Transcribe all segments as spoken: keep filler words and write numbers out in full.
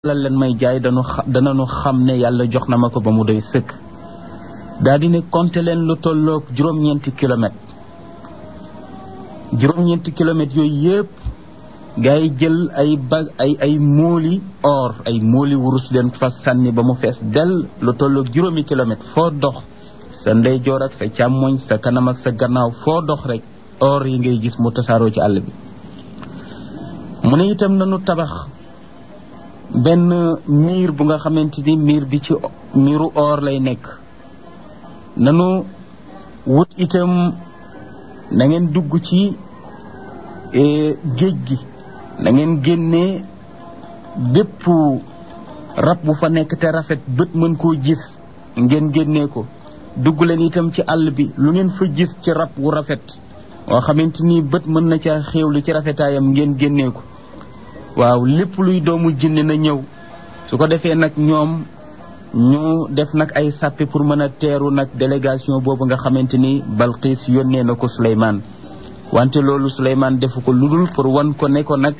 la leen may jaay dañu danañu xam ne yàlla jox na ma ko ba mu doy sëkk daal di ne compter leen lu tolloog juróom-ñeenti kilomètres juróom-ñeenti kilomètres yooyu yëpp gaa yi jël ay bag ay ay móoli or ay móoli wurus leen fa sànni ba mu fees dell lu tolloog juróomi kilomètres foo dox sa ndeyjoor ak sa càmmoñ sa kanam ak sa gannaaw foo dox rek or yi ngay gis mu tasaaroo ci àll bi mu ne itam nanu tabax benn miir bu nga xamante ni miir bi ci miiru or lay nekk nanu wut itam na ngeen dugg ci géej gi na ngeen génnee bépp rab bu fa nekk te rafet bët mën koo gis ngeen génnee ko dugg leen itam ci àll bi lu ngeen fa gis ci rab wu rafet oo xamante ni bët mën na ca xéewlu ci rafetaayam ngeen génnee ko waaw lépp luy doomu jinne na ñëw su ko defee nag ñoom ñu def nag ay sàppe pour mën a teeru nag délégation boobu nga xamante ni Balqiis yónnee na ko Suleymaan wante loolu Suleymaan defu ko ludul pour wan ko ne ko nag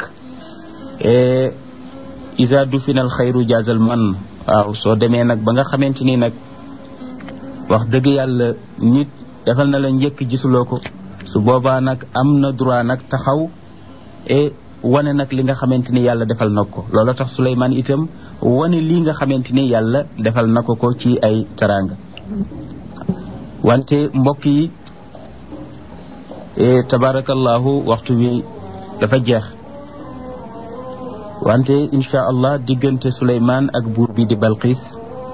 isa du final xayru jaazal man waaw soo demee nag ba nga xamante ni nag wax dëgg yàlla nit defal na la njëkk gisuloo ko su boobaa nag am na droit nag taxaw et wane nag li nga xamante ni yàlla defal na ko loolu tax Suleymaan itam wane lii nga xamante ni yàlla defal na ko ko ci ay teraanga wante mbokk yi tabarakallahu waxtu wi dafa jeex wante insha allah diggante Suleymaan ak buur bi di Balqiis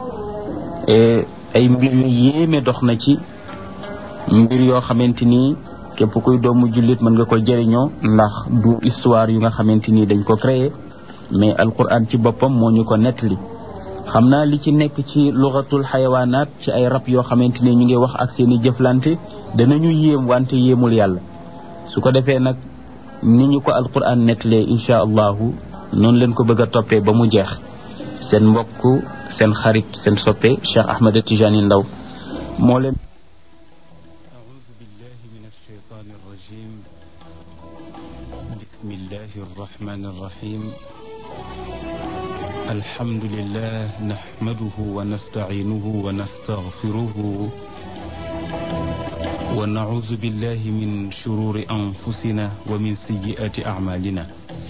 ay mbir yu yéeme dox na ci mbir yoo xamante ni képp kuy doomu jullit mën nga ko jëriñoo ndax du histoire yu nga xamante ni dañ ko créé mais alquran ci boppam moo ñu ko nettali xam naa li ci nekk ci lugatul xayawaanaat ci ay rab yoo xamante ni ñu ngi wax ak seeni jëflante danañu yéem wante yéemul yàlla su ko defee nag ni ñu ko alquran nettalee insha allahu noonu leen ko bëgg a toppee ba mu jeex seen mbokk seen xarit seen soppe Cheikh Ahmed Tidiane Ndao moo leen بسم الله الرحمن الرحيم الحمد لله نحمده ونستعينه ونستغفره ونعوذ بالله من شرور أنفسنا ومن سيئات أعمالنا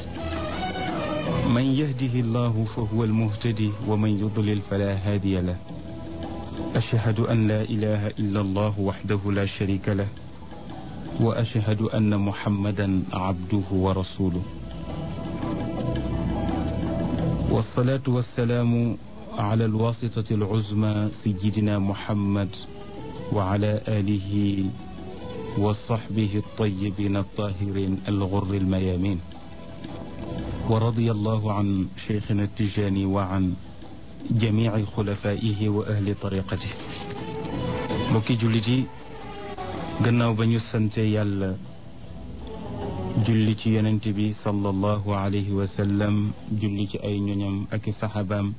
من يهده الله فهو المهتدي ومن يضلل فلا هادي له أشهد أن لا إله إلا الله وحده لا شريك له وأشهد أن محمدا عبده ورسوله والصلاة والسلام على الواسطة العظمى سيدنا محمد وعلى آله وصحبه الطيبين الطاهرين الغر الميامين ورضي الله عن شيخنا التجاني وعن جميع خلفائه وأهل طريقته مكي جلدي gannaaw ba ñu sante yàlla julli ci yonent bi sallallahu alayhi wa sallam julli ci ay ñoñam ak i saxaabaam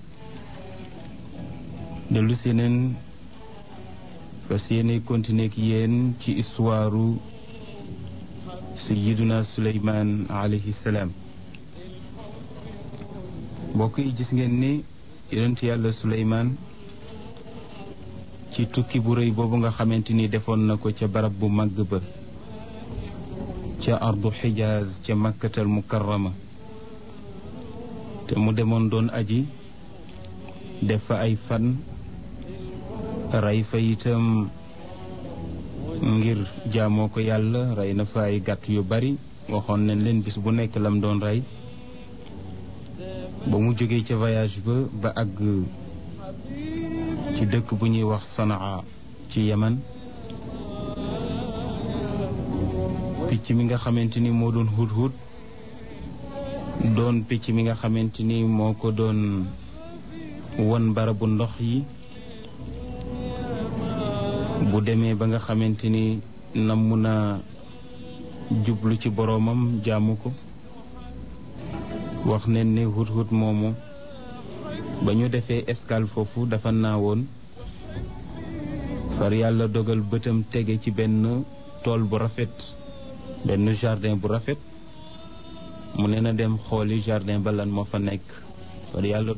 dellu si neen fas yéene continuer ak yéen ci histoire sayyiduna Suleymaan alayhi salaam mbokk yi gis ngeen ni yonent yàlla Suleymaan ci tukki bu rëy boobu nga xamante ni defoon na ko ca barab bu màgg ba ca ardu xijaaz ca makkatal mukarrama te mu demoon doon aji def fa ay fan rey fa itam ngir jaamoo ko yàlla rey na fa ay gàtt yu bari waxoon nañ leen bis bu nekk lam doon rey ba mu jógee ca voyage ba ba àgg ci dëkk bu ñuy wax Sanaa ci Yaman picc mi nga xamante ni moo doon hudhud doon picc mi nga xamante ni moo ko doon won barabu ndox yi bu demee ba nga xamante ni namm na jublu ci boroomam jaamu ko wax ne ni hudhud moomu ba ñu defee escale foofu dafa naawoon far yàlla dogal bëtam tege ci benn tool bu rafet benn jardin bu rafet mu ne na dem xooli jardin ba lan moo fa nekk kon yàlla